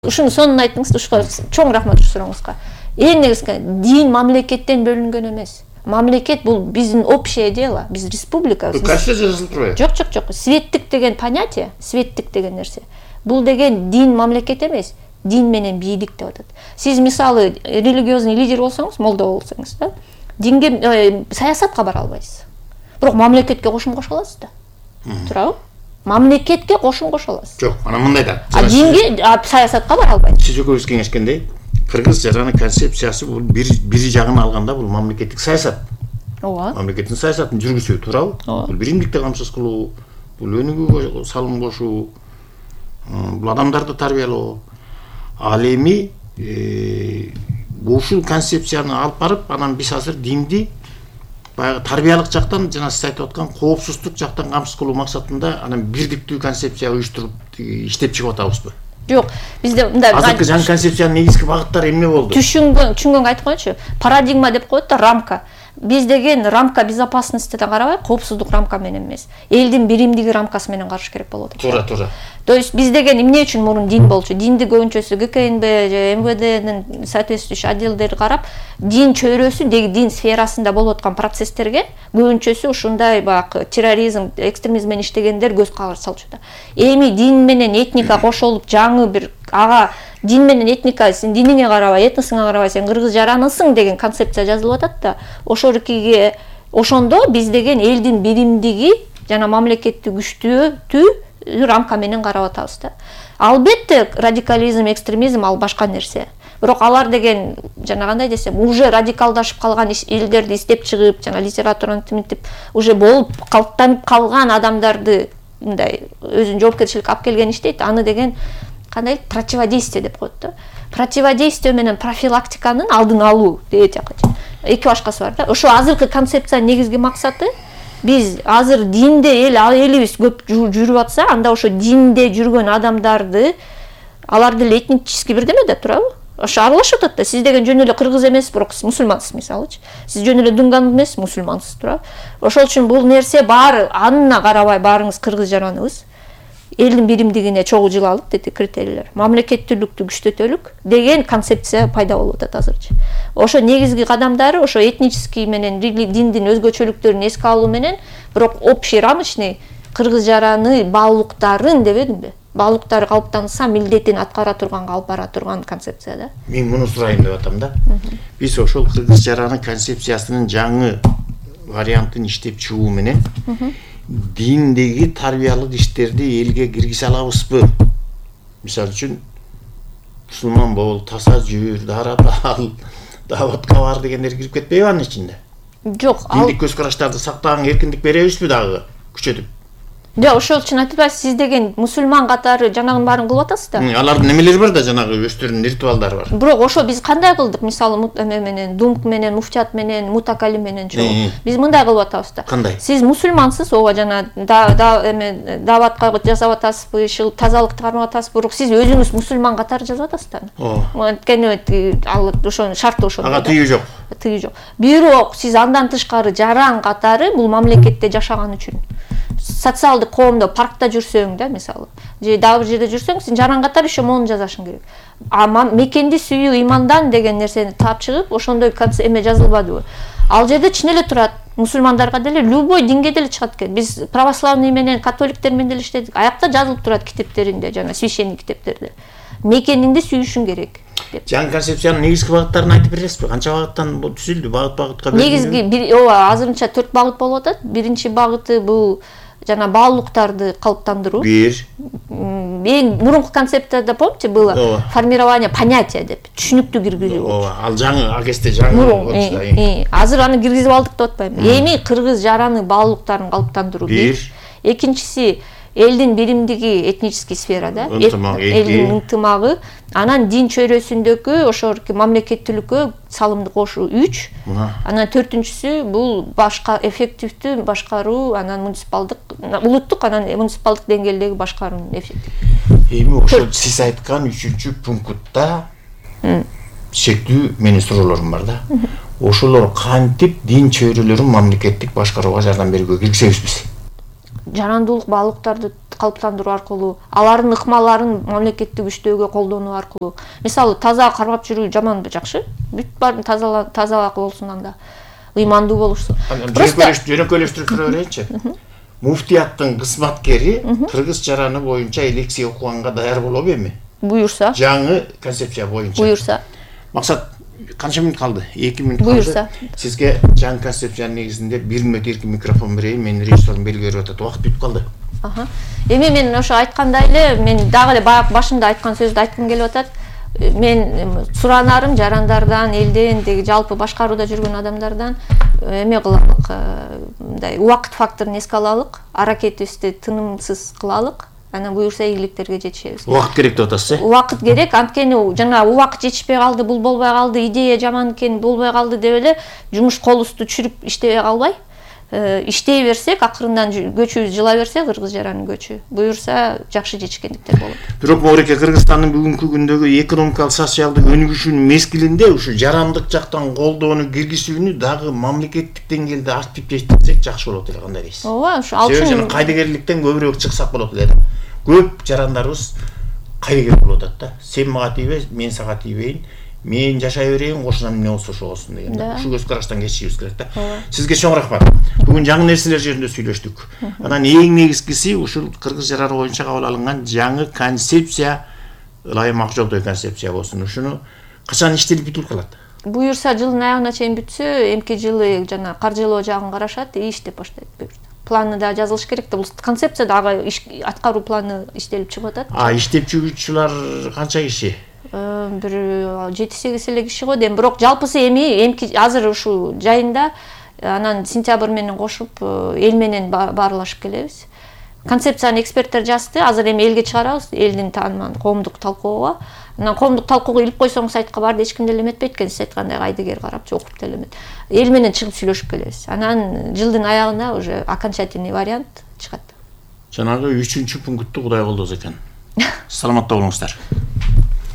Ушуну сонун айттыңыз, ушуга чоң рахмат сурооңузга. Эң негизги дин мамлекеттен бөлүнгөн эмес. Мамлекет бул биздин общее дело, биз республика. Конституция жазылып турбайбы? Жок. Светтик деген понятие, светтик деген нерсе. Бул деген дин мамлекет эмес, дин менен бийлик деп атат. Сиз мисалы религиозный лидер болсоңуз, молдо болсоңуз да, динге саясатка бара албайсыз. Бирок мамлекетке кошум кошо аласыз да. Туурабы? Мамлекетке кошум кошо аласыз. Жок, ана мындай да. Динге саясатка бара албайсыз. Сиз экөөбүз кеңешкендей, кыргыз жараны концепциясы бул бир жагын алганда бул мамлекеттик саясат. Ооба. Мамлекеттин саясатын жүргүзүү, туурабы? Бул биримдикти камсыз кылуу, бул өнүгүүгө салым кошуу, бул адамдарды тарбиялоо. Ал эми ушул концепцияны алып барып, анан биз азыр динди баягы тарбиялык жактан, жана сиз айтып аткан коопсуздук жактан камсыз кылуу максатында анан бирдиктүү концепция уюштуруп иштеп чыгып атабызбы? Жок, бизде мындай азыркы жаңы концепциянын негизги багыттары эмне болду? Түшүнгөнгө айтып коеюнчу. Парадигма деп коет да, рамка. Биз деген рамка безопасностьтен карабай, коопсуздук рамка менен эмес. Элдин биримдиги рамкасы менен караш керек болот. Туура. То есть биз деген эмне үчүн мурун дин болчу? Динди көбүнчөсү ГКНБ же МВДнин соответствующий отделдери карап, дин чөйрөсү, дин сферасында болуп аткан процесстерге көбүнчөсү ушундай баягы терроризм, экстремизм менен иштегендер көз караш салчу да. Эми дин менен этника кошулуп жаңы бир ага дин менен этника, сен диниңе карабай, этносуңа карабай, сен кыргыз жаранысың деген концепция жазылып атат да. Ошоркиге ошондо биз деген элдин биримдиги жана мамлекетти күчтүү рамка менен карап атабыз да. Албетте радикализм, экстремизм ал башка нерсе. Бирок алар деген жана кандай десем, уже радикалдашып калган элдерди издеп чыгып, жана литератураны тимитип, уже болуп калыптанып калган адамдарды мындай өзүнүн жоопкерчиликке алып келген иштейт. Аны деген кандай противодействие деп коет да. Противодействие менен профилактиканын алдын алуу деген жакка. Эки башкасы бар да. Ошо азыркы концепциянын негизги максаты биз азыр динде элибиз көп жүрүп атса, анда ошо динде жүргөн адамдарды аларды эле этнический бирдеме да, туурабы? Ошо аралашып атат да. Сиз деген жөн эле кыргыз эмес, бирок мусулмансыз мисалычы. Сиз жөн эле дунган эмес, мусулмансыз, туурабы? Ошол үчүн бул нерсе баары анына карабай баарыңыз кыргыз жараныбыз. Элдин биримдигине чогуу жылалык деди критерийлер. Мамлекеттүүлүктү күчтөтөлүк деген концепция пайда болуп атат азырчы. Ошо негизги кадамдары ошо этнический менен диндин өзгөчөлүктөрүн эске алуу менен, бирок общий рамочный кыргыз жараны баалуулуктарын дебедимби? Баалуулуктары калыптанса милдетин аткара турганга алып бара турган концепция да. Мен муну сурайын деп атам да. Биз ошол кыргыз жараны концепциясынын жаңы вариантын иштеп чыгуу менен диндеги тарбиялык иштерди элге киргизе алабызбы? Мисалы үчүн мусулман бол, таза жүр, дарабал, даватка бар дегендер кирип кетпейби анын ичинде? Жок, диндик көз караштарды сактаганга эркиндик беребизби дагы күчөтүп? Жок, ошол үчүн айтып атпайсыз, сиз деген мусулман катары жанагынын баарын кылып атасыз да. Алардын немелери бар да, жанагы өздөрүнүн ритуалдары бар. Бирок ошо биз кандай кылдык? Мисалы менен, думк менен, муфтият менен, мутакалим менен чогуу. Биз мындай кылып атабыз да. Кандай? Сиз мусулмансыз, ооба жана даватка жасап атасызбы, тазалыкты кармап атасызбы, бирок сиз өзүңүз мусулман катары жазып атасыз да. Анткени ал ошонун шарты ошол. Ага тыйыы жок. Тыйыы жок. Бирок сиз андан тышкары жаран катары бул мамлекетте жашаган үчүн социалдык коомдо паркта жүрсөң да, мисалы, же дагы бир жерде жүрсөң, сен жаран катары ошо мону жазашың керек. Мекенди сүйүү имандан деген нерсени таап чыгып, ошондой эме жазылбадыбы? Ал жерде чын эле турат, мусулмандарга деле, любой динге деле чыгат экен. Биз православный менен католиктер менен деле иштедик. Аякта жазылып турат китептеринде, жана священник китептерде. Мекениңди сүйүшүң керек. Жаңы концепциянын негизги багыттарын айтып бересизби? Канча багыттан түзүлдү? Багытка негизги ооба азырынча 4 багыт болуп атат. Биринчи багыты бул жана баалуулуктарды калыптандыруу. Эң мурунку концепцияда помните было формирование понятия деп, түшүнүктүү киргизүү. Ооба, ал жаңы агесте жаңы. Азыр аны киргизип алдык деп атпайм. Эми кыргыз жараны баалуулуктарын калыптандыруу. Экинчиси элдин биримдиги этнический сферада, элдин ынтымагы, анан дин чөйрөсүндөгү ошо мамлекеттүүлүккө салымды кошуу 3. Анан 4-үнчүсү бул башка эффективдүү башкаруу, анан муниципалдык, улуттук, анан муниципалдык деңгээлдеги башкаруунун эффектив. Эми ошо сиз айткан 3-пунктта шектүү менин суроолорум бар да. Ошолор кантип дин чөйрөлөрүн мамлекеттик башкарууга жардам берүүгө киргизебиз биз? Жарандуулук баалуулуктарды калыптандыруу аркылуу, алардын ыкмаларын мамлекеттик иштөөгө колдонуу аркылуу. Мисалы таза кармап жүрүү жаманбы, жакшы? Бүт баарын таза болсун анда. Ыймандуу болушсун. Жөнөкөйлөштүрүп тура берейинчи. Муфтияттын кызматкери кыргыз жараны боюнча лекция окуганга даяр болобу эми? Буюрса. Жаңы концепция боюнча. Буюрса. Максат, канча минут калды? 2 минут калды. Буюрса. Сизге жаңы концепциянын негизинде 1 минут эркин микрофон берейин. Менин режиссерим белгилеп атат. Убакыт бүтүп калды. Эми мен ошо айткандай эле, мен дагы эле баягы башында айткан сөздү айткым келип атат. Мен суранарым жарандардан, элден, деги жалпы башкарууда жүргөн адамдардан эме кылалык, мындай убакыт факторун эске алалык, аракетибизди тынымсыз кылалык. Анан буюрса ийгиликтерге жетишебиз. Убакыт керек деп атасыз, э? Убакыт керек, анткени жана убакыт жетишпей калды, бул болбой калды, идея жаман экен, болбой калды деп эле жумуш колубузду чүрүп иштебей калбай, иштей берсек, акырындан көчүбүз жыла берсе, кыргыз жаранын көчү буюрса жакшы жетишкендиктер болот. Бирок Мореке, Кыргызстандын бүгүнкү күндөгү экономикалык, социалдык өнүгүшүнүн мезгилинде ушу жарандык жактан колдоону киргизүүнү дагы мамлекеттик деңгээлде артып жеткизсек жакшы болот эле, кандай дейсиз? Ооба, ушу ал үчүн кайдыгерликтен көбүрөөк чыксак болот эле. Көп жарандарыбыз кайдыгер болуп атат да. Сен мага тийбе, мен сага тийбейин. Мен жашай берейин, кошунам эмне болсо ошо болсун деген. Ушу көз караштан кечишибиз керек да. Сизге чоң рахмат. Бүгүн жаңы нерселер жөнүндө сүйлөштүк. Анан эң негизгиси ушул кыргыз жараны боюнча кабыл алынган жаңы концепция ылайым ак жолдой концепция болсун. Ушуну качан иштелип бүтүп калат? Буюрса жылдын аягына чейин бүтсө, эмки жылы жана каржылоо жагын карашат, иштеп баштайт буюрса. Планы да жазылыш керек да, бул концепция дагы аткаруу планы иштелип чыгып атат. Иштеп жүргүчүлөр канча киши? Бир 7-8 эле киши го дейм. Бирок жалпысы эмки азыр ушул жайында, анан сентябрь менен кошуп эл менен баарлашып келебиз. Концепцияны эксперттер жазды, азыр эми элге чыгарабыз, элдин таанымын коомдук талкуога. Анан коомдук талкуога илип койсоң сайтка барды, эч ким деле эметпейт экен, сиз айткандай айдыгер карап, окуп деле эмет. Эл менен чыгып сүйлөшүп келебиз. Анан жылдын аягында уже окончательный вариант чыгат. Жанагы 3-пункту Кудай колдосо экен. Саламатта болуңуздар.